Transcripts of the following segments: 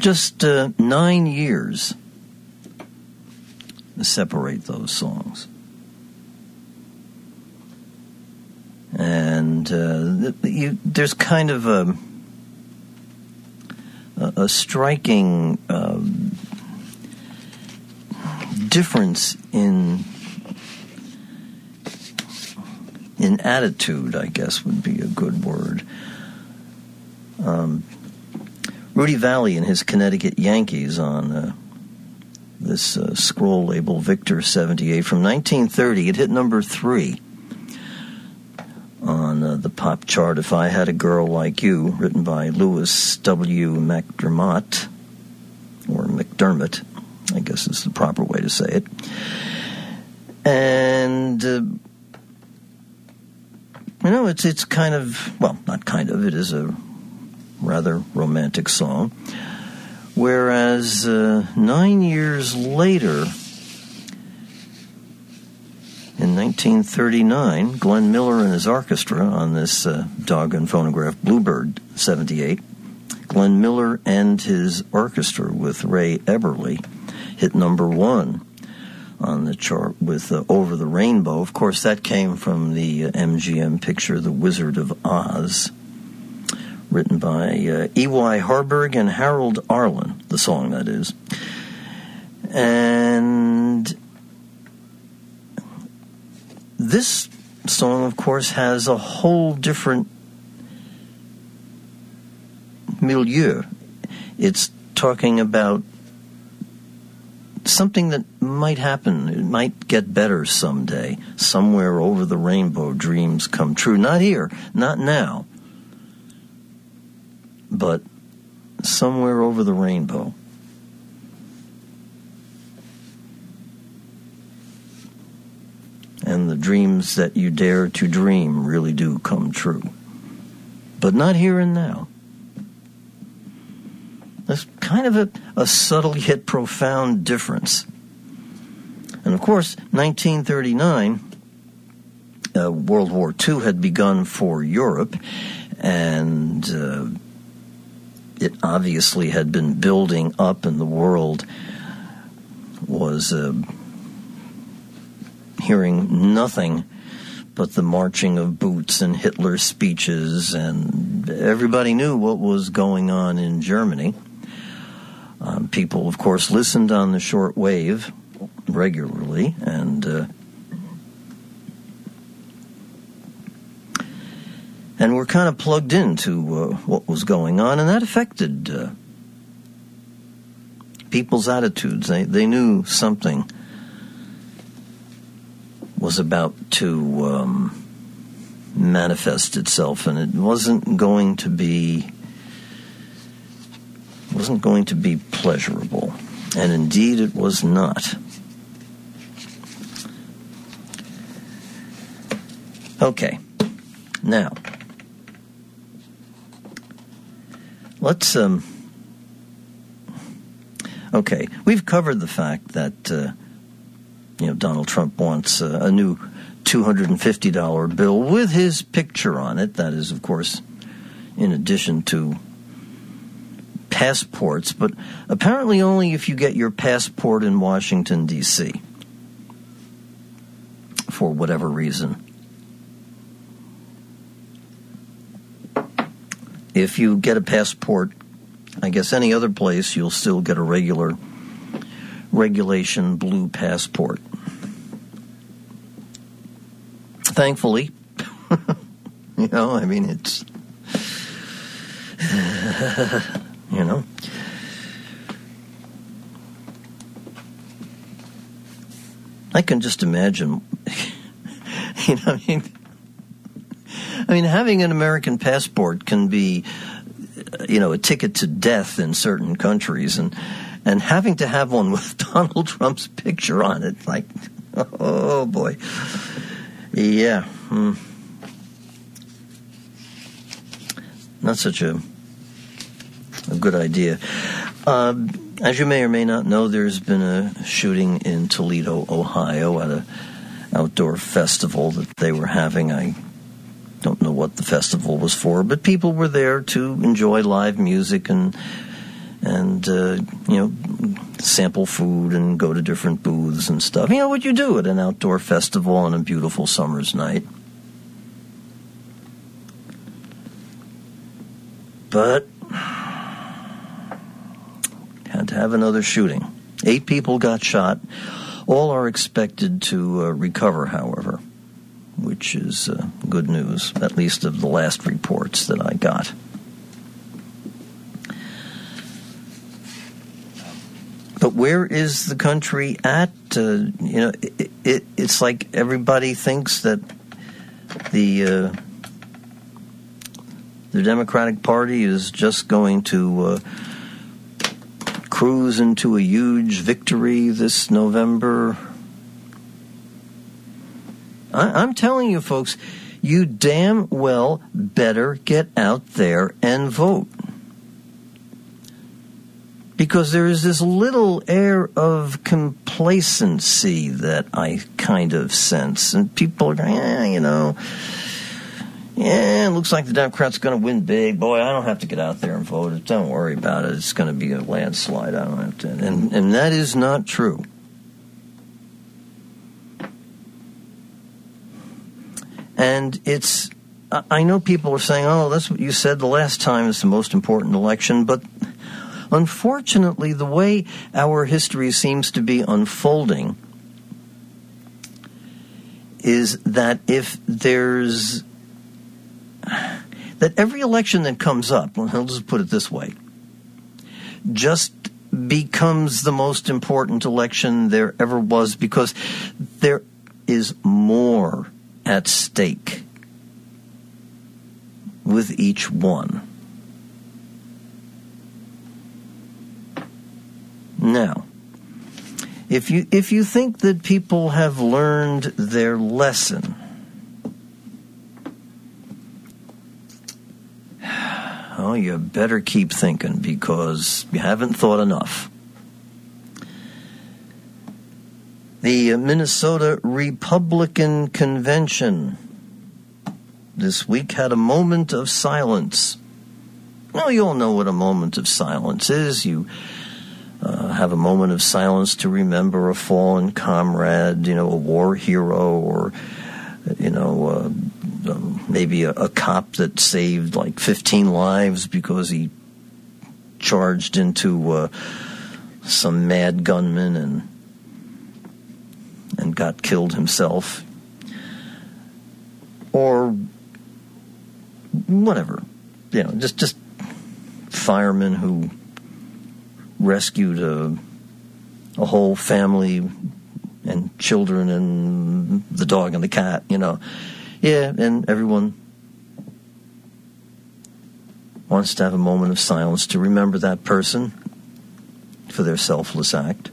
just 9 years separate those songs. And there's kind of a striking difference in attitude, I guess would be a good word. Rudy Vallee and his Connecticut Yankees on this scroll label Victor 78 from 1930. It hit number 3 on the pop chart. If I Had a Girl Like You, written by Louis W. McDermott, or McDermott, I guess is the proper way to say it. And it's kind of, well, not kind of, it is a rather romantic song. Whereas 9 years later, in 1939, Glenn Miller and his orchestra on this Doggone phonograph, Bluebird 78, Glenn Miller and his orchestra with Ray Eberle hit number 1 on the chart with Over the Rainbow. Of course, that came from the MGM picture, The Wizard of Oz, written by E.Y. Harburg and Harold Arlen, the song that is. And this song, of course, has a whole different milieu. It's talking about something that might happen. It might get better someday. Somewhere over the rainbow, dreams come true. Not here, not now, but somewhere over the rainbow. And the dreams that you dare to dream really do come true. But not here and now. There's kind of a subtle yet profound difference. And of course, 1939, World War II had begun for Europe, and it obviously had been building up, and the world was hearing nothing but the marching of boots and Hitler's speeches, and everybody knew what was going on in Germany. People, of course, listened on the short wave regularly, and were kind of plugged into what was going on, and that affected people's attitudes. They knew something was about to manifest itself, and it wasn't going to be pleasurable, and indeed it was not. Okay, now let's okay, we've covered the fact that Donald Trump wants a new $250 bill with his picture on it. That is, of course, in addition to passports, but apparently only if you get your passport in Washington, D.C., for whatever reason. If you get a passport, I guess any other place, you'll still get a regulation blue passport. Thankfully, it's, I can just imagine, having an American passport can be, a ticket to death in certain countries, and having to have one with Donald Trump's picture on it, like, oh boy. Yeah. Not such a good idea. As you may or may not know, there's been a shooting in Toledo, Ohio, at an outdoor festival that they were having. I don't know what the festival was for, but people were there to enjoy live music and and sample food and go to different booths and stuff. You know what you do at an outdoor festival on a beautiful summer's night. But had to have another shooting. 8 people got shot. All are expected to recover, however, which is good news, at least of the last reports that I got. But where is the country at? It's like everybody thinks that the Democratic Party is just going to cruise into a huge victory this November. I'm telling you, folks, you damn well better get out there and vote. Because there is this little air of complacency that I kind of sense. And people are going, it looks like the Democrats are going to win big. Boy, I don't have to get out there and vote. Don't worry about it. It's going to be a landslide. I don't have to. And that is not true. And I know people are saying, oh, that's what you said the last time. It's the most important election. But unfortunately, the way our history seems to be unfolding is that that every election that comes up, I'll just put it this way, just becomes the most important election there ever was, because there is more at stake with each one. Now, if you think that people have learned their lesson, oh, you better keep thinking, because you haven't thought enough. The Minnesota Republican Convention this week had a moment of silence. Well, you all know what a moment of silence is. You have a moment of silence to remember a fallen comrade, a war hero, or, maybe a cop that saved like 15 lives because he charged into some mad gunman and got killed himself. Or whatever. Just firemen who rescued a whole family and children and the dog and the cat, Yeah, and everyone wants to have a moment of silence to remember that person for their selfless act.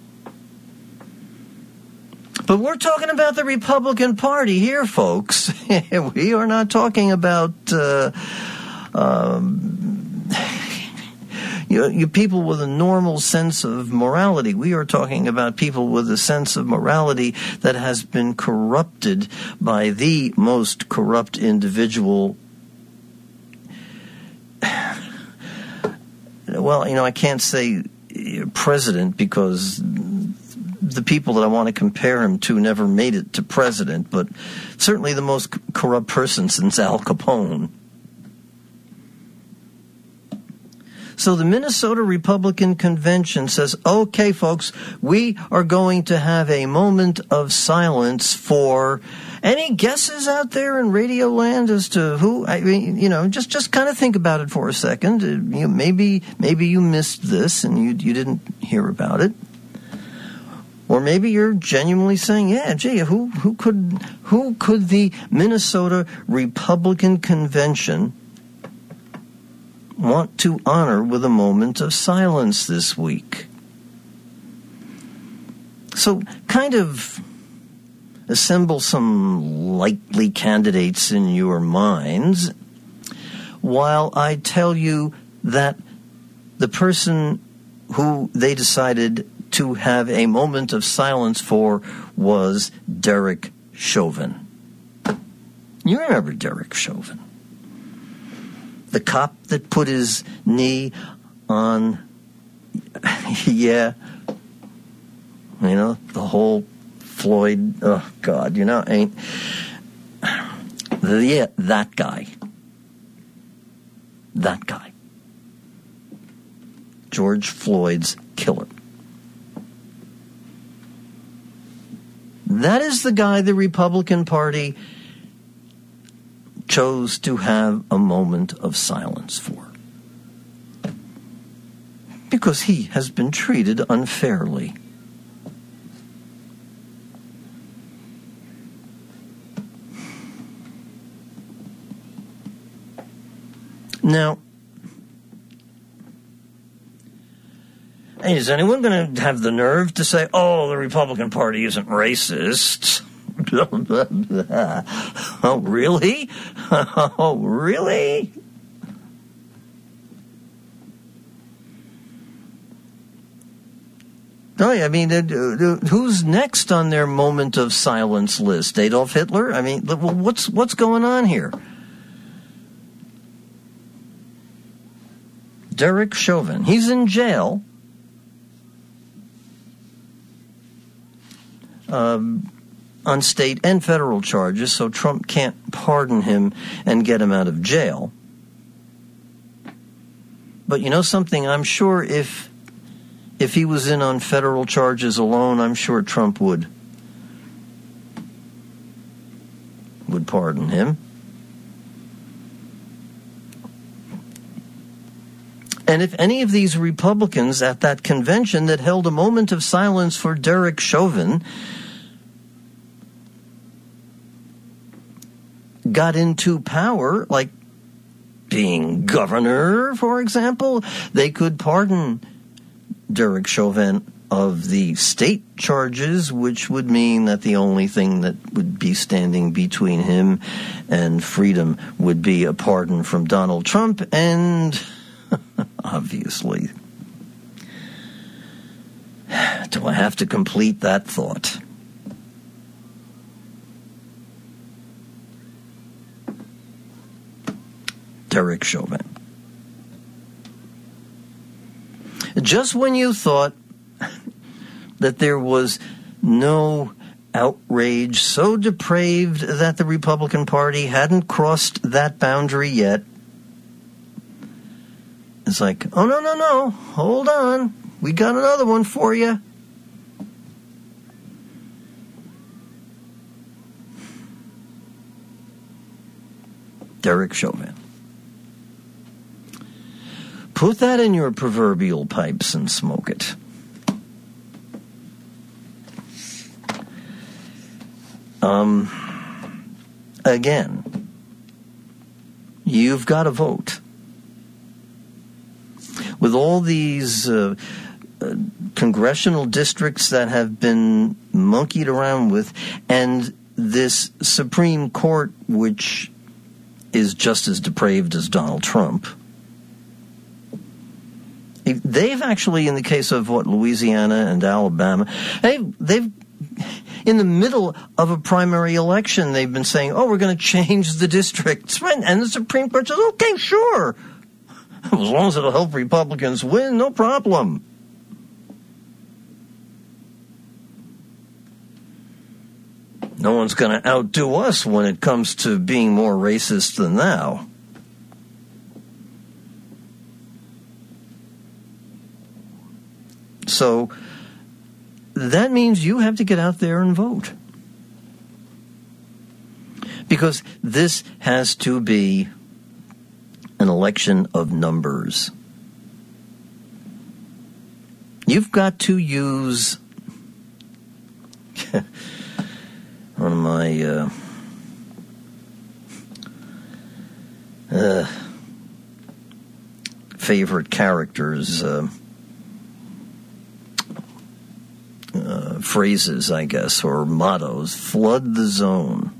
But we're talking about the Republican Party here, folks. We are not talking about you people with a normal sense of morality. We are talking about people with a sense of morality that has been corrupted by the most corrupt individual. Well, I can't say president, because the people that I want to compare him to never made it to president, but certainly the most corrupt person since Al Capone. So the Minnesota Republican Convention says, okay, folks, we are going to have a moment of silence for any guesses out there in Radio Land as to who. I mean, just kind of think about it for a second. Maybe you missed this and you didn't hear about it. Or maybe you're genuinely saying, yeah, gee, who could the Minnesota Republican Convention want to honor with a moment of silence this week? So kind of assemble some likely candidates in your minds while I tell you that the person who they decided to have a moment of silence for was Derek Chauvin. You remember Derek Chauvin, the cop that put his knee on yeah. You know, the whole Floyd, oh, God, you know, ain't... Yeah, that guy. That guy. George Floyd's killer. That is the guy the Republican Party chose to have a moment of silence for. Because he has been treated unfairly. Now, is anyone going to have the nerve to say, oh, the Republican Party isn't racist? Oh, really? Oh, really? Oh, yeah, I mean, who's next on their moment of silence list? Adolf Hitler? I mean, what's going on here? Derek Chauvin. He's in jail. On state and federal charges, so Trump can't pardon him and get him out of jail. But you know something? I'm sure if he was in on federal charges alone, I'm sure Trump would pardon him. And if any of these Republicans at that convention that held a moment of silence for Derek Chauvin got into power, like being governor, for example, they could pardon Derek Chauvin of the state charges, which would mean that the only thing that would be standing between him and freedom would be a pardon from Donald Trump, and obviously, do I have to complete that thought? Derek Chauvin. Just when you thought that there was no outrage so depraved that the Republican Party hadn't crossed that boundary yet, it's like, oh, no, hold on. We got another one for you. Derek Chauvin. Put that in your proverbial pipes and smoke it. Again, you've got to vote. With all these congressional districts that have been monkeyed around with, and this Supreme Court, which is just as depraved as Donald Trump, they've actually, in the case of Louisiana and Alabama, they've in the middle of a primary election, they've been saying, oh, we're going to change the districts. And the Supreme Court says, okay, sure. As long as it'll help Republicans win, no problem. No one's going to outdo us when it comes to being more racist than thou. So that means you have to get out there and vote. Because this has to be an election of numbers. You've got to use one of my favorite characters, phrases, I guess, or mottos: flood the zone.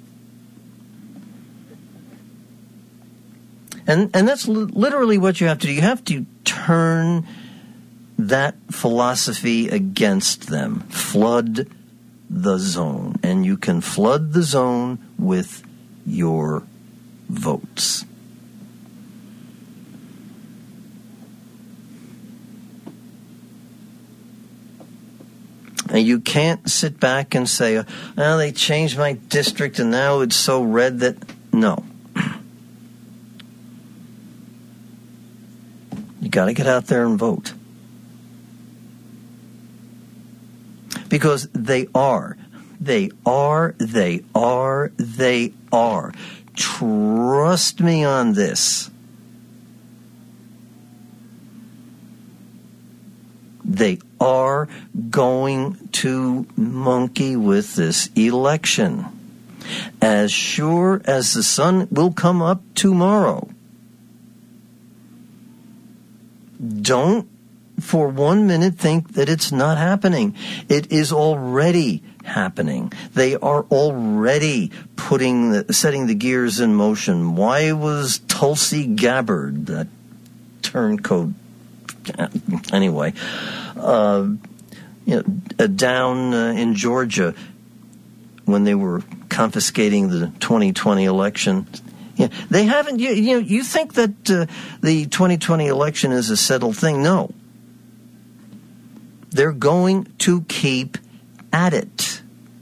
And that's literally what you have to do. You have to turn that philosophy against them. Flood the zone. And you can flood the zone with your votes. And you can't sit back and say, oh, they changed my district and now it's so red that... No. You got to get out there and vote. Because they are. Trust me on this. They are going to monkey with this election. As sure as the sun will come up tomorrow. Don't for 1 minute think that it's not happening. It is already happening. They are already setting the gears in motion. Why was Tulsi Gabbard, that turncoat, anyway, down in Georgia when they were confiscating the 2020 election? Yeah, they haven't. You think that the 2020 election is a settled thing? No. They're going to keep at it.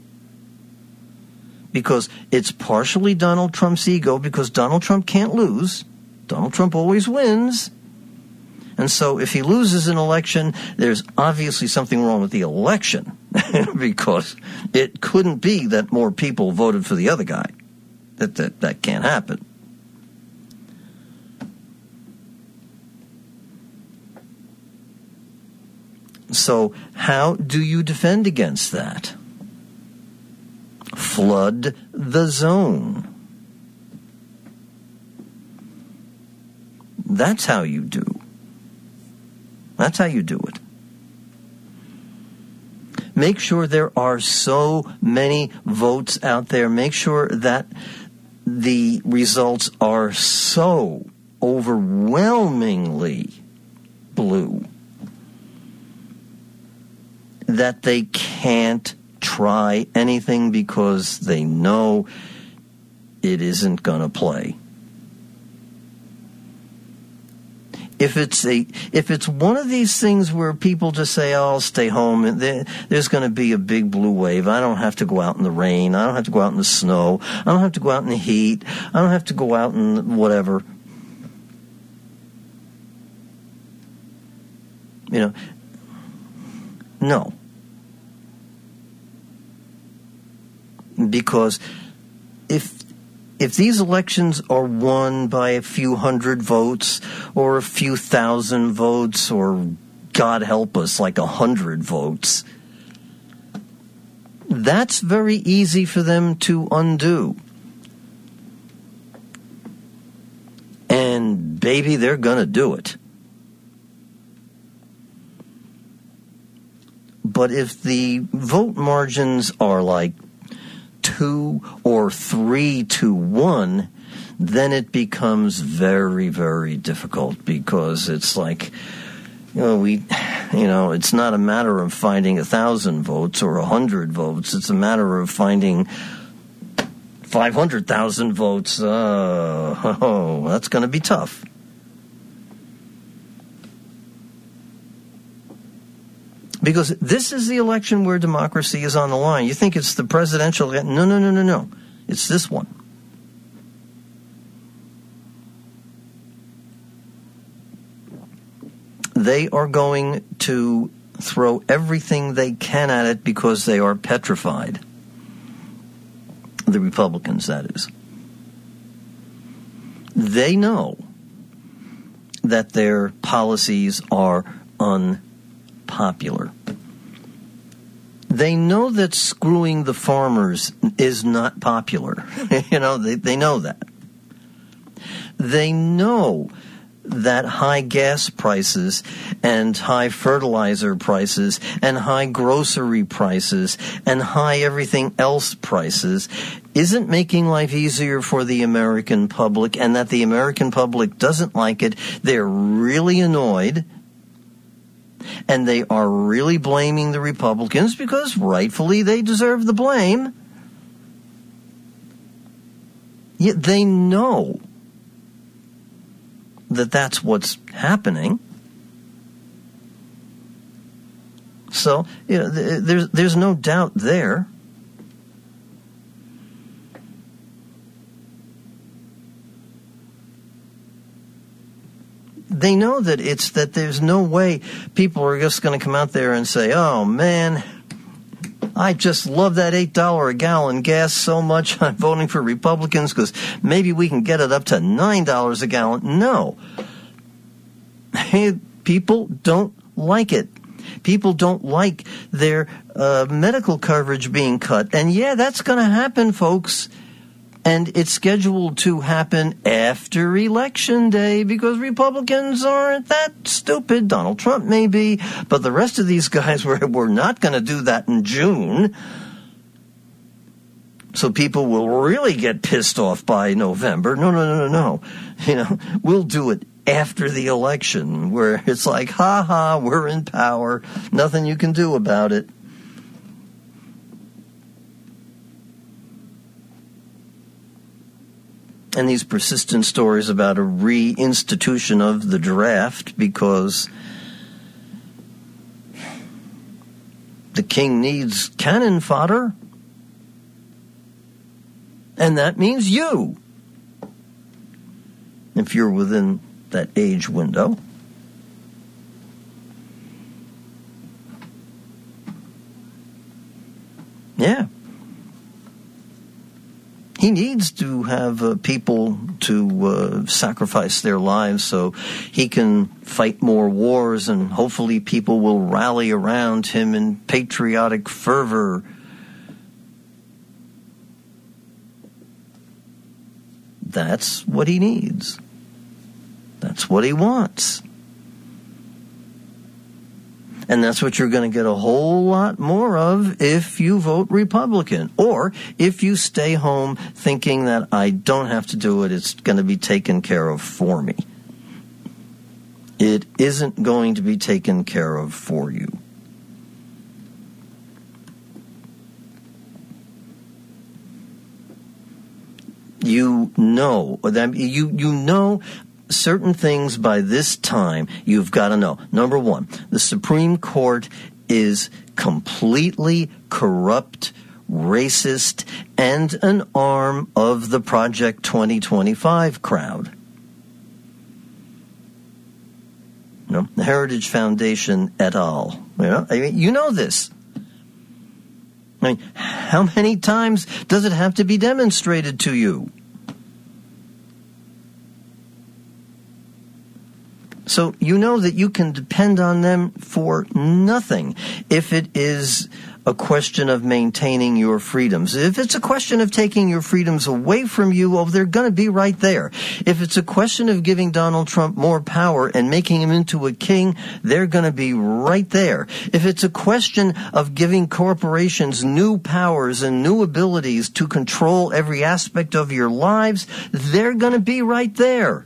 Because it's partially Donald Trump's ego, because Donald Trump can't lose. Donald Trump always wins. And so if he loses an election, there's obviously something wrong with the election. Because it couldn't be that more people voted for the other guy. That can't happen. So how do you defend against that? Flood the zone. That's how you do. That's how you do it. Make sure there are so many votes out there. Make sure that the results are so overwhelmingly blue that they can't try anything because they know it isn't going to play. If it's one of these things where people just say, oh, I'll stay home, and there's going to be a big blue wave. I don't have to go out in the rain. I don't have to go out in the snow. I don't have to go out in the heat. I don't have to go out in whatever. No. Because if these elections are won by a few hundred votes or a few thousand votes or, God help us, like 100 votes, that's very easy for them to undo. And baby, they're going to do it. But if the vote margins are like 2 or 3 to 1, then it becomes very, very difficult, because it's like, it's not a matter of finding 1,000 votes or 100 votes. It's a matter of finding 500,000 votes. That's going to be tough. Because this is the election where democracy is on the line. You think it's the presidential? No. It's this one. They are going to throw everything they can at it because they are petrified. The Republicans, that is. They know that their policies are unpopular. They know that screwing the farmers is not popular. They know that. They know that high gas prices and high fertilizer prices and high grocery prices and high everything else prices isn't making life easier for the American public, and that the American public doesn't like it. They're really annoyed. And they are really blaming the Republicans because rightfully they deserve the blame. Yet they know that that's what's happening. So, there's no doubt there. They know that there's no way people are just going to come out there and say, oh, man, I just love that $8 a gallon gas so much, I'm voting for Republicans because maybe we can get it up to $9 a gallon. No. People don't like it. People don't like their medical coverage being cut. And yeah, that's going to happen, folks. And it's scheduled to happen after Election Day because Republicans aren't that stupid. Donald Trump may be, but the rest of these guys were not going to do that in June. So people will really get pissed off by November. No. We'll do it after the election where it's like, ha, we're in power. Nothing you can do about it. And these persistent stories about a reinstitution of the draft because the king needs cannon fodder. And that means you, if you're within that age window. Yeah. He needs to have people to sacrifice their lives so he can fight more wars, and hopefully people will rally around him in patriotic fervor. That's what he needs. That's what he wants. And that's what you're going to get a whole lot more of if you vote Republican. Or if you stay home thinking that I don't have to do it, it's going to be taken care of for me. It isn't going to be taken care of for you. You know certain things by this time you've got to know. Number one, the Supreme Court is completely corrupt, racist, and an arm of the Project 2025 crowd. The Heritage Foundation et al. You know this. How many times does it have to be demonstrated to you? So you know that you can depend on them for nothing if it is a question of maintaining your freedoms. If it's a question of taking your freedoms away from you, they're going to be right there. If it's a question of giving Donald Trump more power and making him into a king, they're going to be right there. If it's a question of giving corporations new powers and new abilities to control every aspect of your lives, they're going to be right there.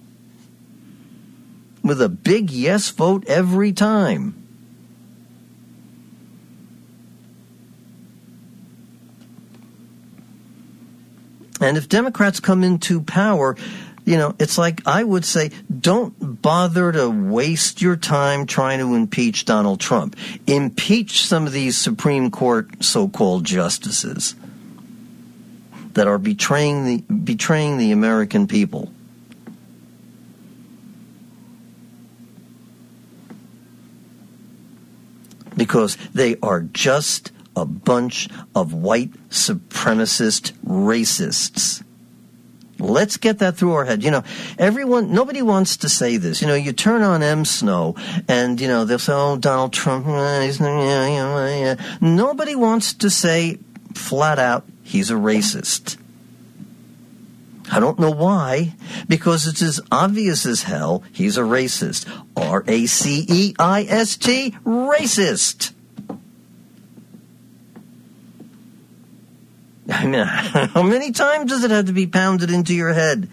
With a big yes vote every time. And if Democrats come into power, it's like I would say, don't bother to waste your time trying to impeach Donald Trump. Impeach some of these Supreme Court so-called justices that are betraying the American people. Because they are just a bunch of white supremacist racists. Let's get that through our head. Nobody wants to say this. You turn on M. Snow and, they'll say, oh, Donald Trump. Nobody wants to say flat out, he's a racist. I don't know why, because it's as obvious as hell he's a racist. R-A-C-E-I-S-T, racist. How many times does it have to be pounded into your head?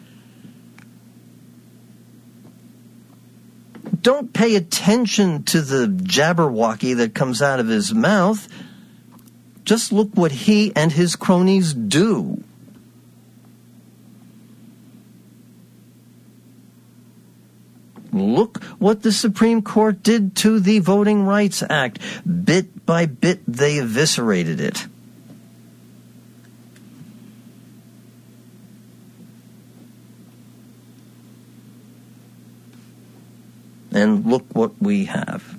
Don't pay attention to the jabberwocky that comes out of his mouth. Just look what he and his cronies do. Look what the Supreme Court did to the Voting Rights Act. Bit by bit, they eviscerated it. And look what we have.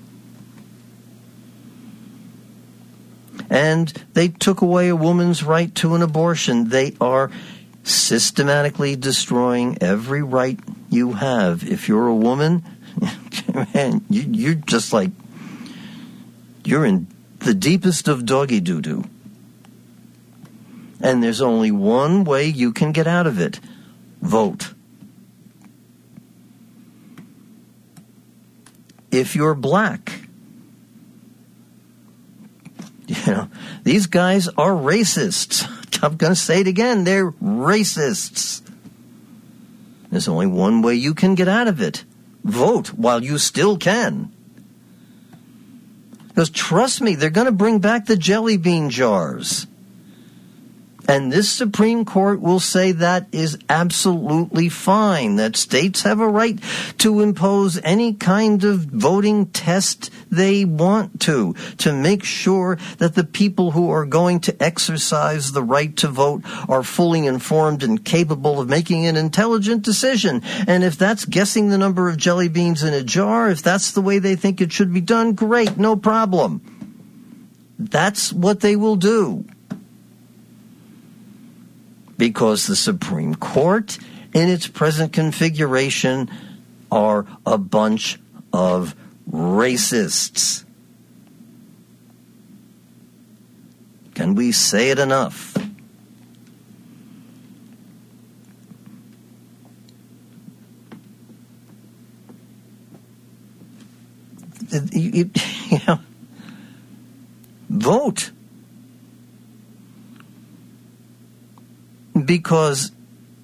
And they took away a woman's right to an abortion. They are systematically destroying every right you have. If you're a woman, man, you're just like, you're in the deepest of doggy doo-doo. And there's only one way you can get out of it. Vote. If you're black, these guys are racists. I'm going to say it again. They're racists. There's only one way you can get out of it. Vote while you still can. Because trust me, they're going to bring back the jelly bean jars. And this Supreme Court will say that is absolutely fine, that states have a right to impose any kind of voting test they want to make sure that the people who are going to exercise the right to vote are fully informed and capable of making an intelligent decision. And if that's guessing the number of jelly beans in a jar, if that's the way they think it should be done, great, no problem. That's what they will do. Because the Supreme Court, in its present configuration, are a bunch of racists. Can we say it enough? Vote. Because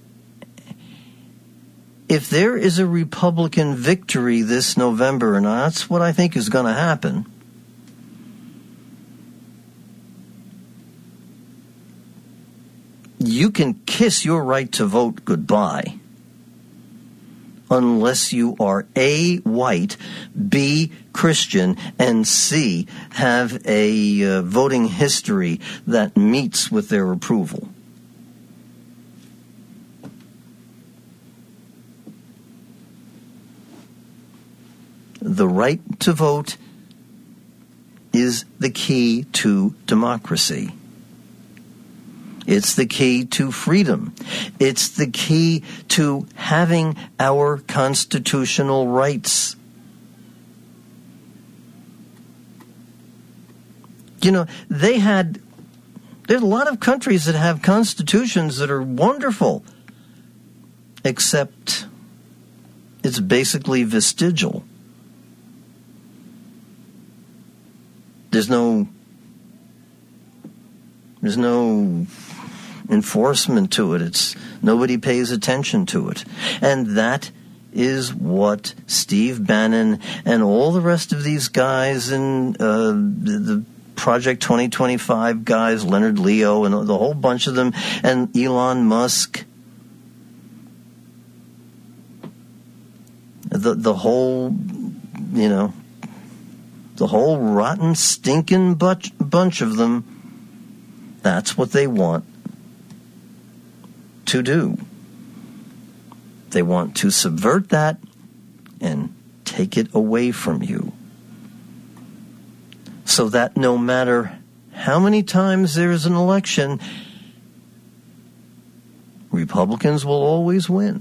if there is a Republican victory this November, and that's what I think is going to happen, you can kiss your right to vote goodbye unless you are A, white, B, Christian, and C, have a voting history that meets with their approval. The right to vote is the key to democracy. It's the key to freedom. It's the key to having our constitutional rights. There's a lot of countries that have constitutions that are wonderful, except it's basically vestigial. There's no enforcement to it. Nobody pays attention to it. And that is what Steve Bannon and all the rest of these guys in the Project 2025 guys, Leonard Leo and the whole bunch of them, and Elon Musk, the whole rotten, stinking bunch of them, that's what they want to do. They want to subvert that and take it away from you. So that no matter how many times there's an election, Republicans will always win.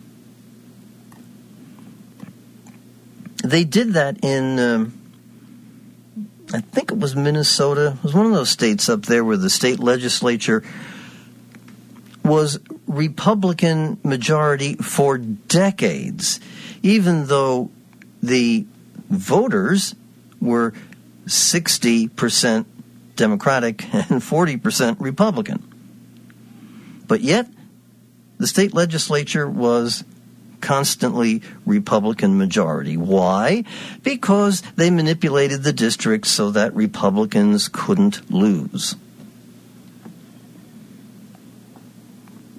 They did that in, I think it was Minnesota. It was one of those states up there where the state legislature was Republican majority for decades, even though the voters were 60% Democratic and 40% Republican. But yet, the state legislature was constantly Republican majority. Why? Because they manipulated the districts so that Republicans couldn't lose.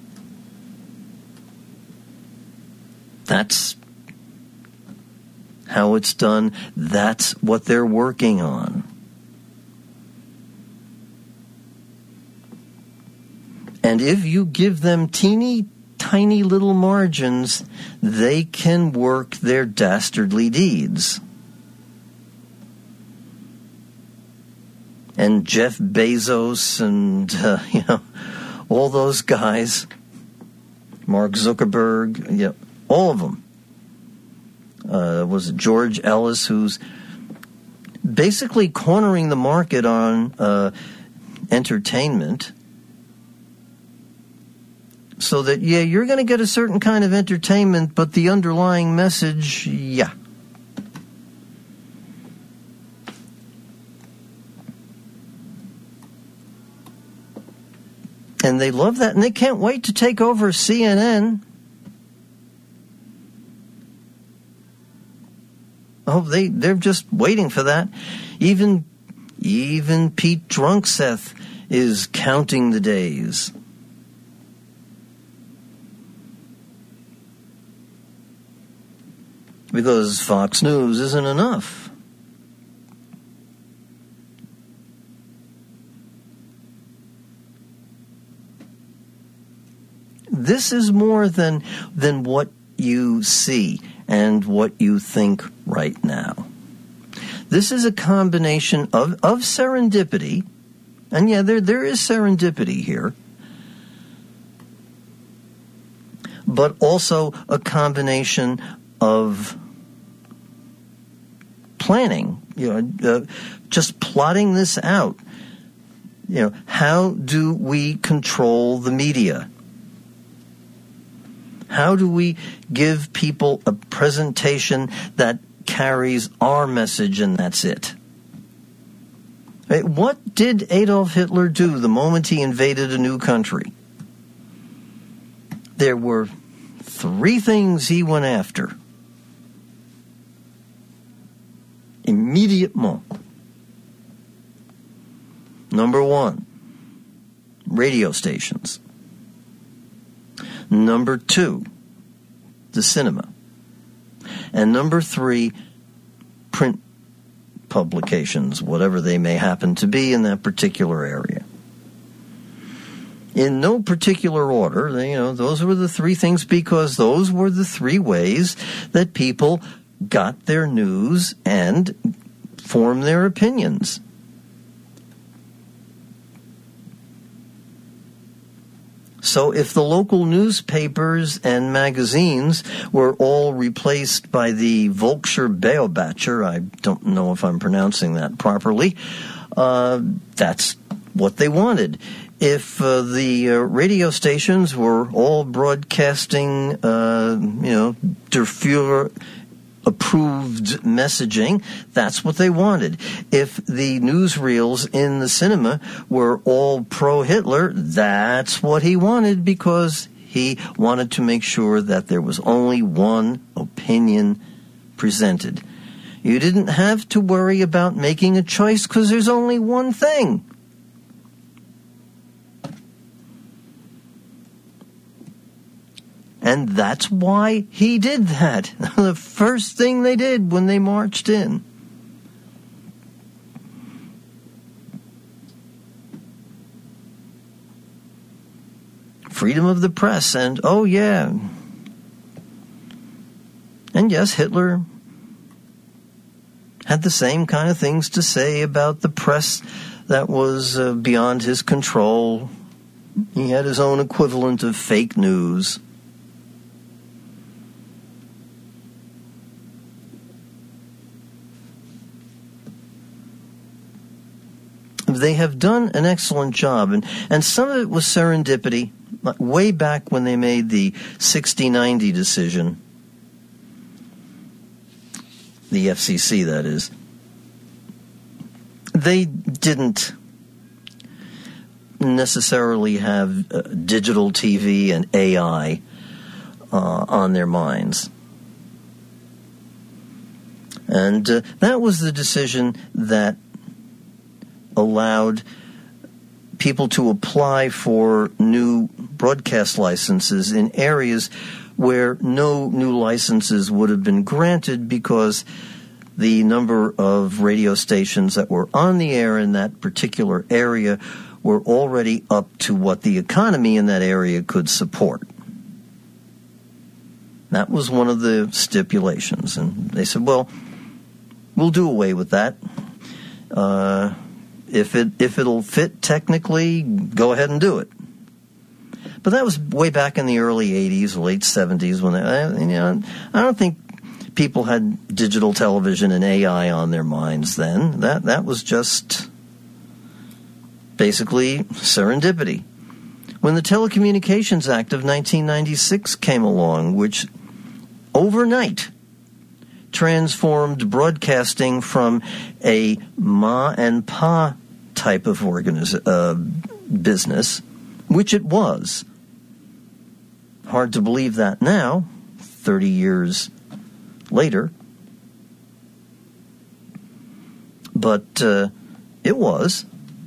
That's how it's done. That's what they're working on. And if you give them teeny tiny little margins, they can work their dastardly deeds. And Jeff Bezos and, all those guys, Mark Zuckerberg, all of them. Was it George Ellis, who's basically cornering the market on entertainment, so that, you're going to get a certain kind of entertainment, but the underlying message, And they love that, and they can't wait to take over CNN. Oh, they're just waiting for that. Even Pete Drunkseth is counting the days. Because Fox News isn't enough. This is more than what you see and what you think right now. This is a combination of serendipity, and there is serendipity here, but also a combination of planning, just plotting this out. How do we control the media? How do we give people a presentation that carries our message and that's it? What did Adolf Hitler do the moment he invaded a new country? There were 3 things he went after. Immediatement. Number 1, radio stations. Number 2, the cinema. And number 3, print publications, whatever they may happen to be in that particular area. In no particular order, those were the 3 things, because those were the 3 ways that people got their news and formed their opinions. So if the local newspapers and magazines were all replaced by the Volkscher Beobacher, I don't know if I'm pronouncing that properly, that's what they wanted. If the radio stations were all broadcasting, Der Fuhrer approved messaging, that's what they wanted. If the newsreels in the cinema were all pro-Hitler, that's what he wanted, because he wanted to make sure that there was only one opinion presented. You didn't have to worry about making a choice, because there's only one thing. And that's why he did that. The first thing they did when they marched in. Freedom of the press, and and yes, Hitler had the same kind of things to say about the press that was beyond his control. He had his own equivalent of fake news. They have done an excellent job, and some of it was serendipity, way back when they made the 60-90 decision, the FCC, that is. They didn't necessarily have digital TV and AI on their minds. And that was the decision that allowed people to apply for new broadcast licenses in areas where no new licenses would have been granted because the number of radio stations that were on the air in that particular area were already up to what the economy in that area could support. That was one of the stipulations. And they said, well, we'll do away with that. If it'll fit technically, go ahead and do it. But that was way back in the early 80s, late 70s, when I don't think people had digital television and AI on their minds then. That was just basically serendipity. When the Telecommunications Act of 1996 came along, which overnight transformed broadcasting from a ma and pa type of business, which it was. Hard to believe that now, 30 years later. But it was.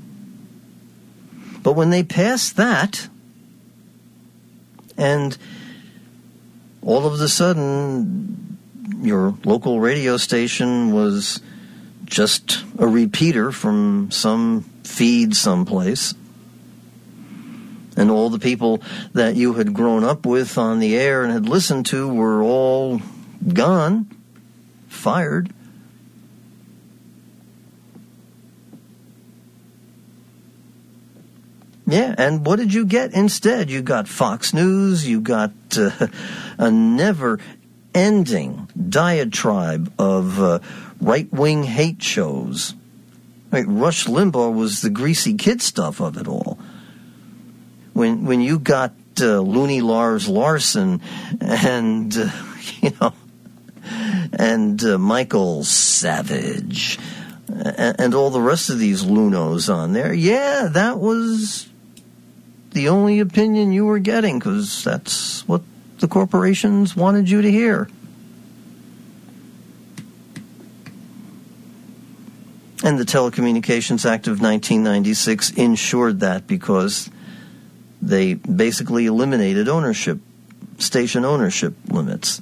But when they passed that, and all of a sudden your local radio station was just a repeater from some feed someplace, and all the people that you had grown up with on the air and had listened to were all gone, fired. Yeah, and what did you get instead? You got Fox News, you got a never-ending diatribe of right-wing hate shows. Right, Rush Limbaugh was the greasy kid stuff of it all. When you got Looney Lars Larson and Michael Savage and all the rest of these Lunos on there, yeah, that was the only opinion you were getting because that's what the corporations wanted you to hear. And the Telecommunications Act of 1996 ensured that because they basically eliminated station ownership limits.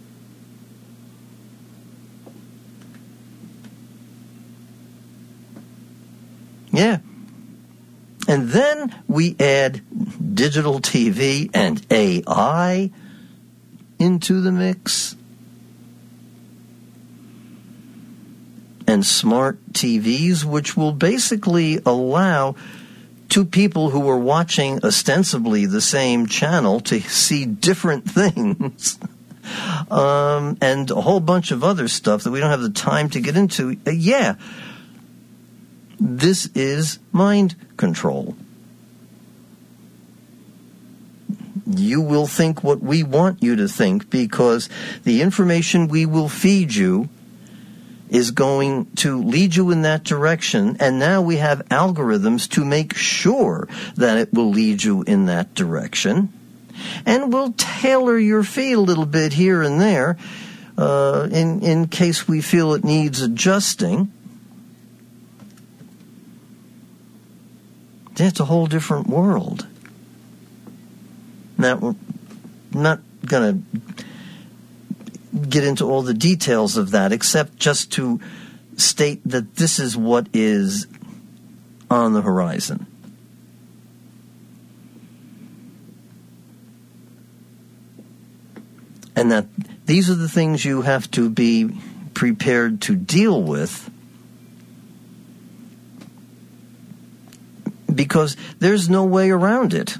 Yeah. And then we add digital TV and AI into the mix. And smart TVs, which will basically allow two people who are watching ostensibly the same channel to see different things. And a whole bunch of other stuff that we don't have the time to get into. Yeah. This is mind control. You will think what we want you to think because the information we will feed you is going to lead you in that direction, and now we have algorithms to make sure that it will lead you in that direction, and we'll tailor your feed a little bit here and there in case we feel it needs adjusting. It's a whole different world. Now, we're not going to get into all the details of that, except just to state that this is what is on the horizon. And that these are the things you have to be prepared to deal with, because there's no way around it.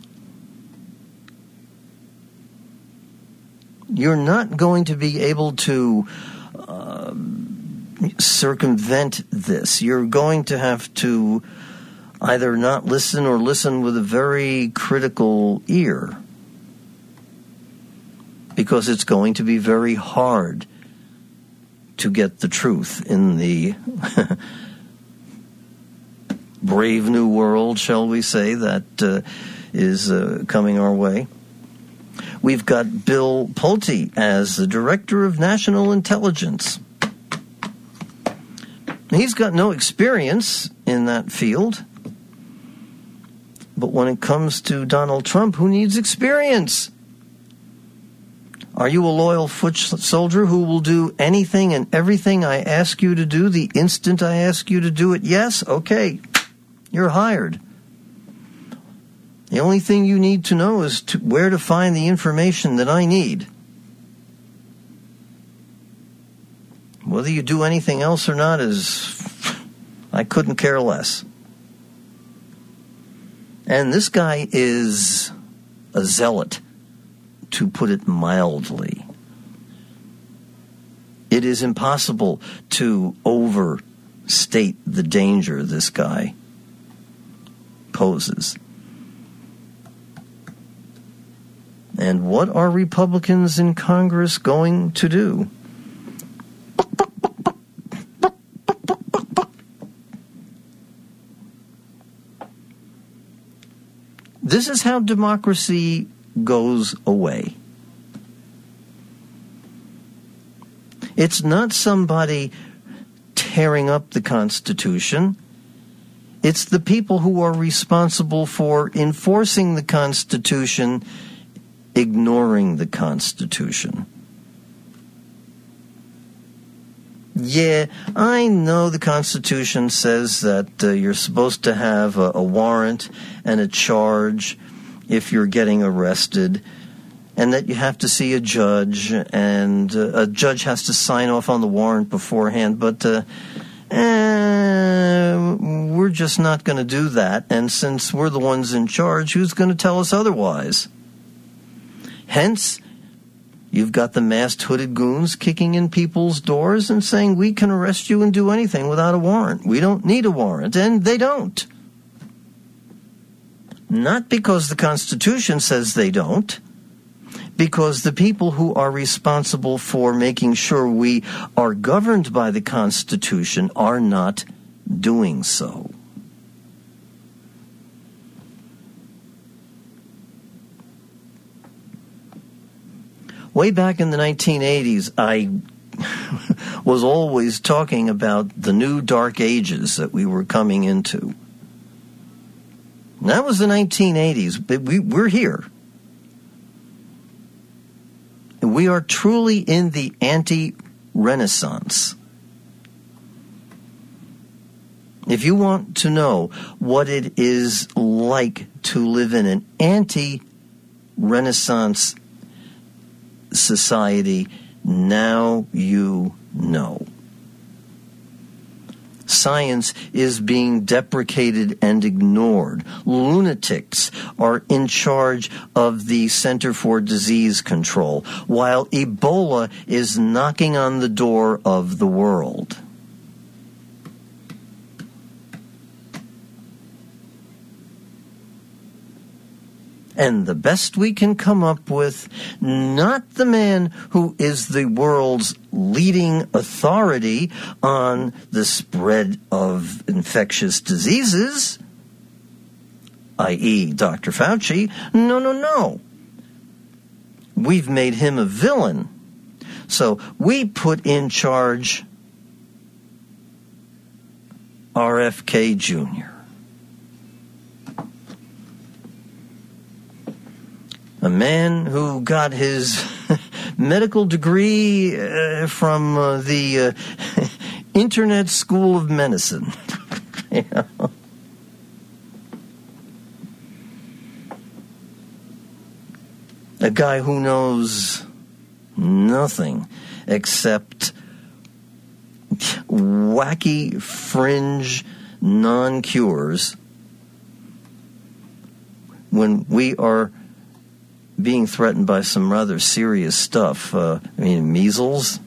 You're not going to be able to circumvent this. You're going to have to either not listen or listen with a very critical ear, because it's going to be very hard to get the truth in the brave new world, shall we say, that is coming our way. We've got Bill Pulte as the Director of National Intelligence. He's got no experience in that field. But when it comes to Donald Trump, who needs experience? Are you a loyal foot soldier who will do anything and everything I ask you to do the instant I ask you to do it? Yes? Okay. You're hired. The only thing you need to know is where to find the information that I need. Whether you do anything else or not I couldn't care less. And this guy is a zealot, to put it mildly. It is impossible to overstate the danger this guy poses. And what are Republicans in Congress going to do? This is how democracy goes away. It's not somebody tearing up the Constitution. It's the people who are responsible for enforcing the Constitution ignoring the Constitution. Yeah, I know the Constitution says that you're supposed to have a warrant and a charge if you're getting arrested, and that you have to see a judge, and a judge has to sign off on the warrant beforehand, but we're just not going to do that, and since we're the ones in charge, who's going to tell us otherwise? Hence, you've got the masked hooded goons kicking in people's doors and saying, we can arrest you and do anything without a warrant. We don't need a warrant, and they don't. Not because the Constitution says they don't, because the people who are responsible for making sure we are governed by the Constitution are not doing so. Way back in the 1980s, I was always talking about the new dark ages that we were coming into. And that was the 1980s, but we're here. And we are truly in the anti-Renaissance. If you want to know what it is like to live in an anti-Renaissance society, now you know. Science is being deprecated and ignored. Lunatics are in charge of the Center for Disease Control, while Ebola is knocking on the door of the world. And the best we can come up with, not the man who is the world's leading authority on the spread of infectious diseases, i.e. Dr. Fauci. No. We've made him a villain. So we put in charge RFK Jr., a man who got his medical degree from the Internet School of Medicine. You know? A guy who knows nothing except wacky fringe non-cures when we are being threatened by some rather serious stuff. Measles,